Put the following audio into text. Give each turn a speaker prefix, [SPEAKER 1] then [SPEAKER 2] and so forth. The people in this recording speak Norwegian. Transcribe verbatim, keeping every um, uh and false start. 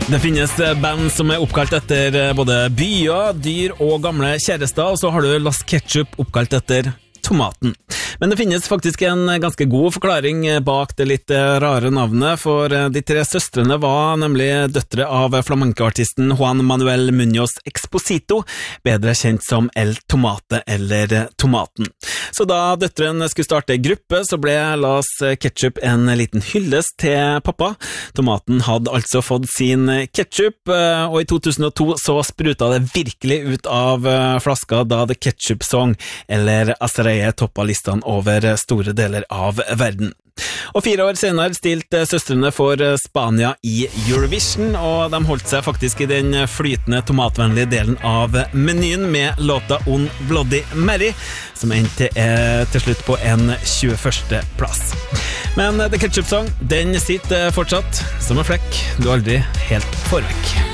[SPEAKER 1] Det finnes band som er oppkalt etter både byer, dyr og gamle kjærester, og så har du Las Ketchup oppkalt etter tomaten. Men det finnes faktisk en ganske god forklaring bak det litt rare navnet, for de tre søstrene var nemlig døtre av flamenco-artisten Juan Manuel Muñoz Exposito, bedre kjent som El Tomate eller Tomaten. Så da døtrene skulle starte gruppe, så ble Las Ketchup en liten hyllest til pappa. Tomaten hadde altså fått sin ketchup, og i to tusen og to så spruta det virkelig ut av flaska da The Ketchup Song, eller Asereie, toppa listene over store deler av verden. Og fire år senere stilte søstrene for Spania i Eurovision, og de holdt seg faktisk i den flytende tomatvennlige delen av menyen med låta Un Bloody Mary, som endte til, til slutt på en tjueførste plass. Men The Ketchup Song, den sitter fortsatt som en flekk du aldri helt får vekk.